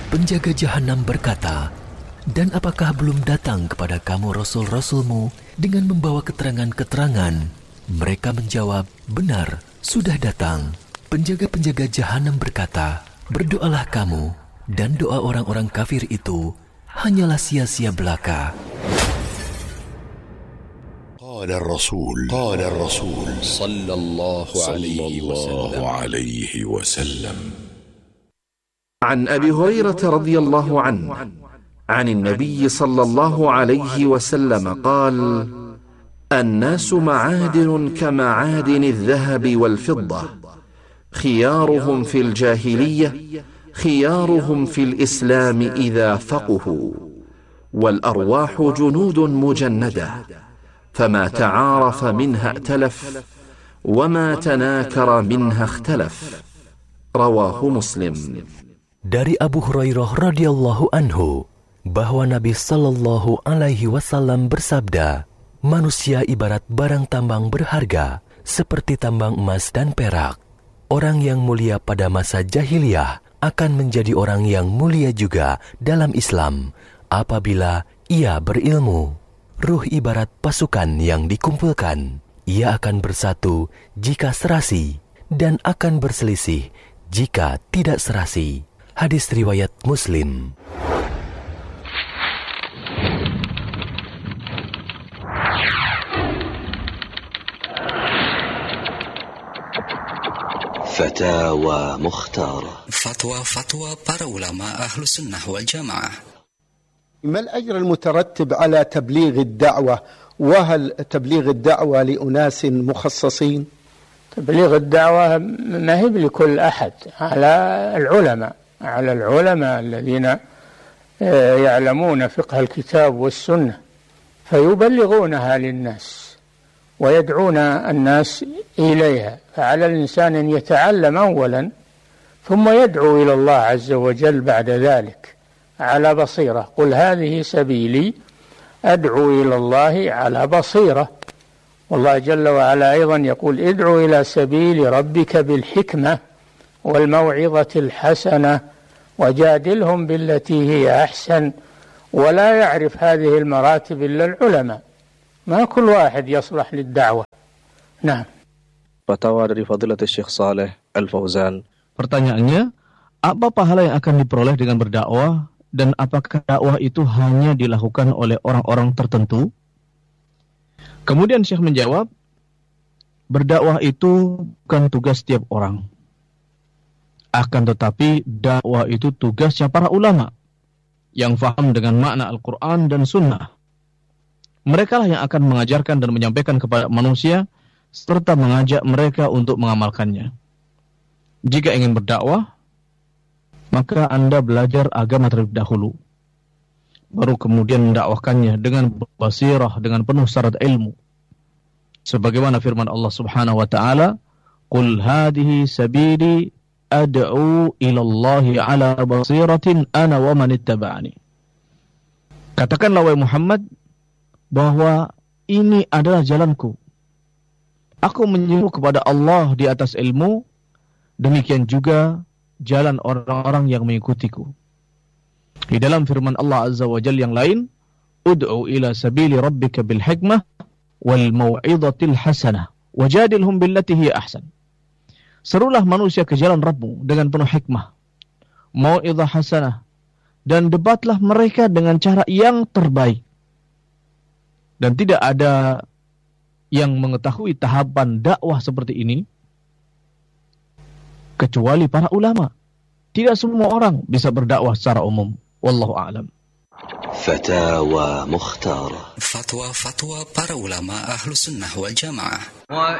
Penjaga jahanam berkata, "Dan apakah belum datang kepada kamu rasul-rasulmu dengan membawa keterangan-keterangan?" Mereka menjawab, "Benar, sudah datang." Penjaga-penjaga jahanam berkata, "Berdoalah kamu, dan doa orang-orang kafir itu hanyalah sia-sia belaka." قال الرسول صلى الله عليه وسلم عن أبي هريرة رضي الله عنه عن النبي صلى الله عليه وسلم قال: الناس معادن كمعادن الذهب والفضة، خيارهم في الجاهلية خيارهم في الإسلام إذا فقهوا، والأرواح جنود مجندة، فما تعارف منها ائتلف، وما تناكر منها اختلف. رواه مسلم. Dari Abu Hurairah radhiyallahu anhu bahwa Nabi sallallahu alaihi wasallam bersabda, "Manusia ibarat barang tambang berharga seperti tambang emas dan perak. Orang yang mulia pada masa jahiliyah akan menjadi orang yang mulia juga dalam Islam apabila ia berilmu. Ruh ibarat pasukan yang dikumpulkan. Ia akan bersatu jika serasi dan akan berselisih jika tidak serasi." Hadis riwayat Muslim. Fatwa Mukhtarah. Fatwa para ulama Ahlus Sunnah wal Jamaah. ما الأجر المترتب على تبليغ الدعوة؟ وهل تبليغ الدعوة لأناس مخصصين؟ تبليغ الدعوة ما هي لكل أحد، على العلماء الذين يعلمون فقه الكتاب والسنة فيبلغونها للناس ويدعون الناس إليها. فعلى الإنسان أن يتعلم أولا ثم يدعو إلى الله عز وجل بعد ذلك على بصيرة. قل هذه سبيلي أدعو إلى الله على بصيرة. والله جل وعلا أيضا يقول: ادعو إلى سبيل ربك بالحكمة والموعظة الحسنة وجادلهم بالتي هي أحسن ولا يعرف هذه المراتب إلا العلماء. ما كل واحد يصلح للدعوة. نعم. Fatwa dari Fadilatul Syekh Saleh Al-Fauzan. Pertanyaannya, apa pahala yang akan diperoleh dengan berdakwah, dan apakah dakwah itu hanya dilakukan oleh orang-orang tertentu? Kemudian Syekh menjawab, berdakwah itu bukan tugas setiap orang. Akan tetapi dakwah itu tugasnya para ulama yang faham dengan makna Al-Quran dan Sunnah. Mereka lah yang akan mengajarkan dan menyampaikan kepada manusia serta mengajak mereka untuk mengamalkannya. Jika ingin berdakwah, maka Anda belajar agama terlebih dahulu, baru kemudian mendakwahkannya dengan basirah, dengan penuh syarat ilmu. Sebagaimana firman Allah Subhanahu wa taala, "Qul hadhihi sabili ad'u ila Allahi ala basiratin ana wa man ittaba'ani." Katakanlah wahai Muhammad bahwa ini adalah jalanku. Aku menyeru kepada Allah di atas ilmu, demikian juga jalan orang-orang yang mengikutiku. Di dalam firman Allah Azza wa Jalla yang lain, "Ud'u ila sabili rabbika bil hikmah wal mau'izatil hasanah wajadilhum billati hiya ahsan." Serulah manusia ke jalan Rabbmu dengan penuh hikmah, mau'izah hasanah, dan debatlah mereka dengan cara yang terbaik. Dan tidak ada yang mengetahui tahapan dakwah seperti ini kecuali para ulama. Tidak semua orang bisa berdakwah secara umum. Wallahu a'lam. Fatwa Mukhtarah. Fatwa para ulama Ahlus Sunnah wal Jamaah.